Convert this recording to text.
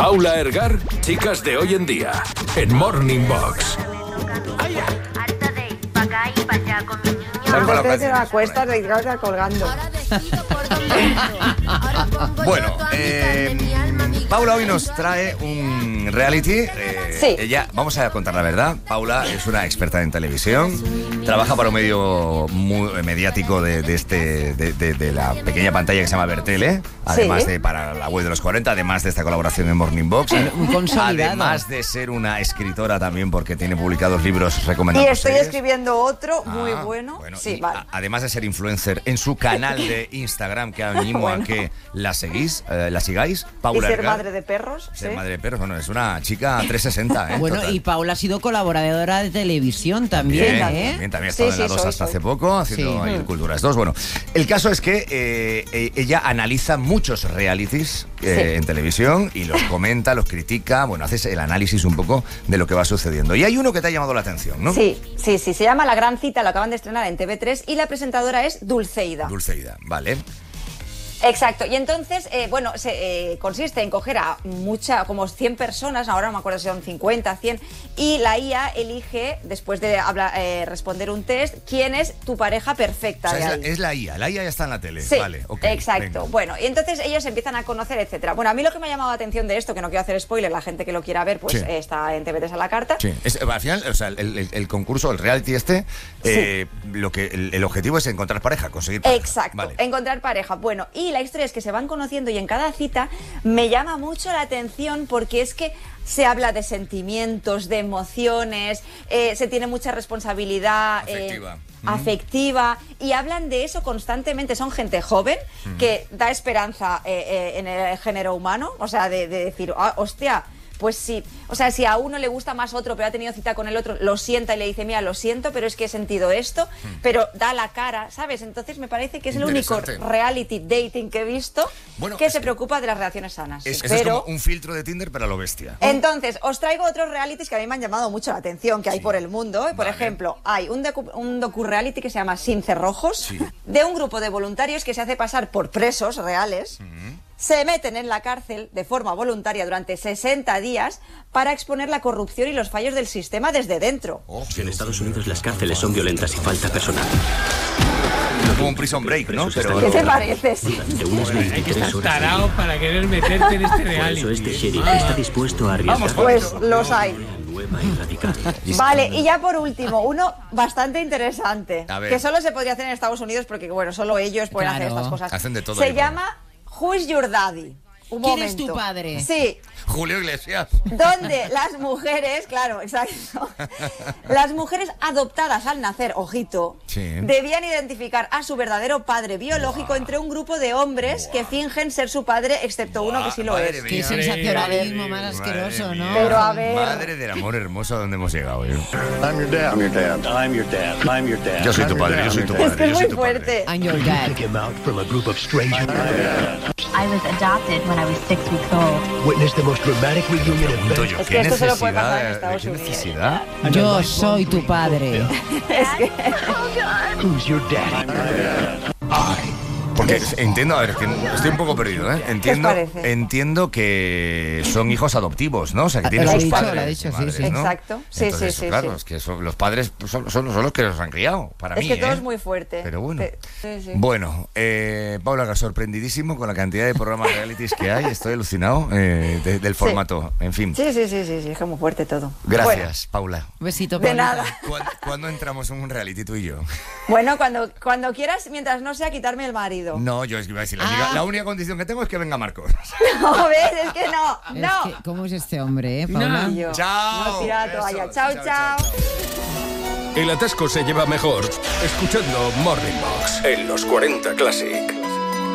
Paula Ergar, chicas de hoy en día, en Morning Box. Harta de ir pa' acá y pa' allá con mi niño. Entonces se la cuesta de colgando. Bueno, Paula hoy nos trae un reality. Sí. Ella, vamos a contar la verdad. Paula es una experta en televisión. Trabaja para un medio muy mediático de la pequeña pantalla que se llama Bertele. Además de para la web de los 40, además de esta colaboración en Morning Box. Además de ser una escritora también, porque tiene publicados libros recomendados. Y estoy escribiendo otro muy bueno. Sí, vale. Además de ser influencer en su canal de Instagram, que animo a que la sigáis, Paula Y ser Ergar. madre de perros. Ser madre de perros, bueno, es una chica 360, ¿eh? Bueno, Total. y Paula ha sido colaboradora de televisión también, También ha estado en la 2 hasta hace poco, haciendo ahí Culturas 2. Bueno, el caso es que ella analiza muchos realities en televisión y los comenta, los critica, bueno, haces el análisis un poco de lo que va sucediendo. Y hay uno que te ha llamado la atención, ¿no? Sí, se llama La Gran Cita, lo acaban de estrenar en TV3 y la presentadora es Dulceida. Dulceida, vale. Exacto, y entonces, consiste en coger a como 100 personas, ahora no me acuerdo si son 50, 100, y la IA elige, después de responder un test, quién es tu pareja perfecta. O sea, es la IA ya está en la tele. Sí, vale, okay, exacto. venga. Bueno, y entonces ellos empiezan a conocer, etcétera. Bueno, a mí lo que me ha llamado la atención de esto, que no quiero hacer spoiler, la gente que lo quiera ver, pues está en TV3 a la carta. Sí, al final, o sea, el concurso, el reality el objetivo es encontrar pareja, conseguir pareja. Exacto, vale. Encontrar pareja. Bueno, y la historia es que se van conociendo y en cada cita me llama mucho la atención porque es que se habla de sentimientos, de emociones, se tiene mucha responsabilidad afectiva y hablan de eso constantemente. Son gente joven que da esperanza en el género humano, o sea, de decir, hostia, pues sí, o sea, si a uno le gusta más otro, pero ha tenido cita con el otro, lo sienta y le dice, mira, lo siento, pero es que he sentido esto, pero da la cara, ¿sabes? Entonces me parece que es el único reality dating que he visto que se preocupa de las relaciones sanas. Eso es como un filtro de Tinder, pero a lo bestia. Entonces, os traigo otros realities que a mí me han llamado mucho la atención, que hay por el mundo. Por ejemplo, hay un docu-reality que se llama Sin Cerrojos, de un grupo de voluntarios que se hace pasar por presos reales. Se meten en la cárcel de forma voluntaria durante 60 días para exponer la corrupción y los fallos del sistema desde dentro. En Estados Unidos las cárceles son violentas y falta personal. Como un prison break, ¿no? ¿Qué te parece? Durante unas 23 horas. Tarao para querer meterte en este reality. Por eso este sheriff está dispuesto a arriesgar. Pues los hay. Nueva y radical. Vale, y ya por último, uno bastante interesante, que solo se podría hacer en Estados Unidos porque, bueno, solo ellos pueden hacer estas cosas. Hacen de todo. Se llama Who is Your Daddy? ¿Quién es tu padre? Sí. Julio Iglesias. Donde las mujeres, claro, exacto, las mujeres adoptadas al nacer, ojito, debían identificar a su verdadero padre biológico entre un grupo de hombres que fingen ser su padre, excepto uno que sí lo es. Qué sensacionalismo más asqueroso, ¿no? Pero a ver... Madre del amor hermoso, ¿a dónde hemos llegado? I'm your dad. I'm your dad. I'm your dad. I'm your dad. Yo soy tu padre, yo soy tu padre. Es que es muy fuerte. I'm your dad. Pick him out from a group of strangers. I was adopted when I was 6 weeks old. Witness the most dramatic reunion event. Es que esto se lo puede pasar en Estados Unidos. Necesidad? Yo soy tu padre. Who's your daddy? Porque entiendo, a ver, que estoy un poco perdido, ¿eh? ¿Qué os parece? Entiendo que son hijos adoptivos, ¿no? O sea, que tienen Lo ha sus dicho, padres. lo ha dicho, madres, sí. ¿no? Exacto. Sí, Entonces, sí, claro, sí. es que los padres son los que los han criado, para mí, Es que todo es muy fuerte. Pero bueno. Sí. Bueno, Paula, sorprendidísimo con la cantidad de programas realities que hay. Estoy alucinado del formato, en fin. Sí, es que es muy fuerte todo. Gracias, Paula. Besito, De Paulita. nada. ¿Cuándo entramos en un reality tú y yo? Bueno, cuando quieras, mientras no sea quitarme el marido. No, yo es que iba a decir, la única condición que tengo es que venga Marcos. No, ¿ves? Es que no. Es que, ¿cómo es este hombre, Paula? Yo. Chao. No tira la toalla. Eso, Chao, chao, chao. El atasco se lleva mejor escuchando Morning Box en los 40 Classic.